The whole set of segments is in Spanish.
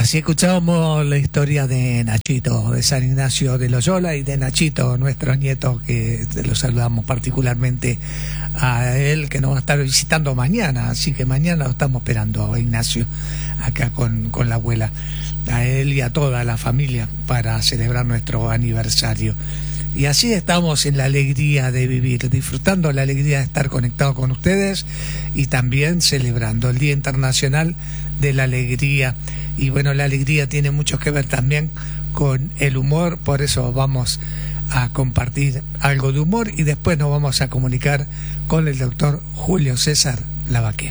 Así escuchábamos la historia de Nachito, de San Ignacio de Loyola, y de Nachito, nuestro nieto, que lo saludamos particularmente a él, que nos va a estar visitando mañana, así que mañana lo estamos esperando a Ignacio, acá con la abuela, a él y a toda la familia, para celebrar nuestro aniversario. Y así estamos en la alegría de vivir, disfrutando la alegría de estar conectados con ustedes y también celebrando el Día Internacional de la Alegría. Y bueno, la alegría tiene mucho que ver también con el humor, por eso vamos a compartir algo de humor y después nos vamos a comunicar con el doctor Julio César Lavaqué.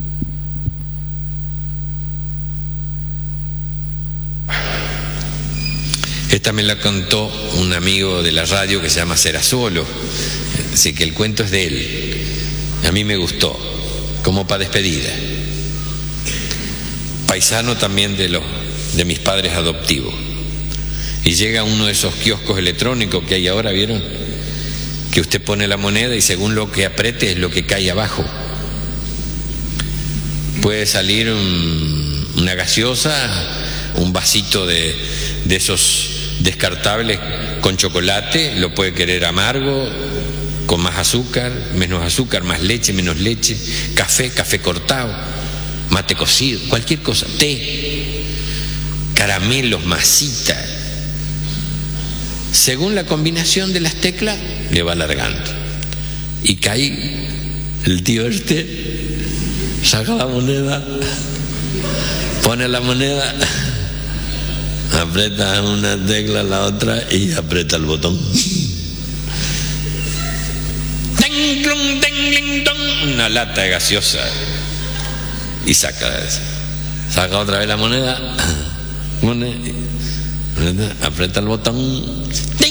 Esta me la contó un amigo de la radio que se llama Serasolo, así que el cuento es de él. A mí me gustó, como para despedida. Paisano también de mis padres adoptivos. Y llega a uno de esos kioscos electrónicos que hay ahora, ¿vieron? Que usted pone la moneda y según lo que apriete es lo que cae abajo. Puede salir una gaseosa, un vasito de esos descartables con chocolate, lo puede querer amargo, con más azúcar, más leche, menos leche, café cortado, mate cocido, cualquier cosa, té, caramelos, masita. Según la combinación de las teclas, le va alargando. Y cae el tío saca la moneda, pone la moneda, aprieta una tecla, la otra y aprieta el botón. Una lata de gaseosa. Y saca otra vez la moneda, aprieta el botón,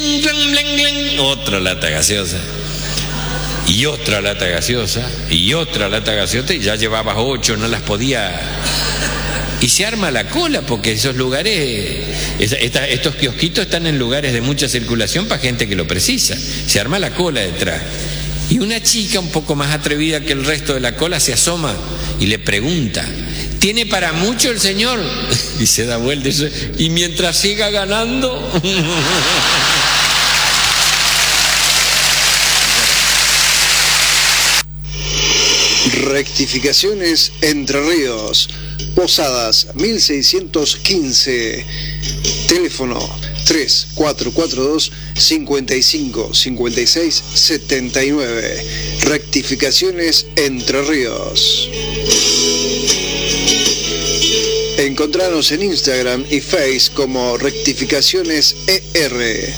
otra lata gaseosa, y otra lata gaseosa, y otra lata gaseosa, y ya llevaba 8, no las podía. Y se arma la cola, porque esos lugares, estos kiosquitos están en lugares de mucha circulación para gente que lo precisa. Se arma la cola detrás. Y una chica un poco más atrevida que el resto de la cola se asoma y le pregunta: ¿tiene para mucho el señor? Y se da vuelta y dice: ¿y mientras siga ganando? Rectificaciones Entre Ríos, Posadas 1615, teléfono 3442 55 56 79. Rectificaciones Entre Ríos. Encontranos en Instagram y Face como Rectificaciones ER.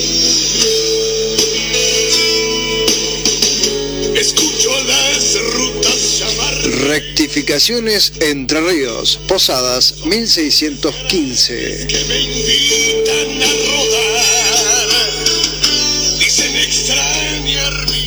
Escucho las rutas llamar. Rectificaciones Entre Ríos, Posadas 1615. Que me invitan a rodar. Dicen extrañar mi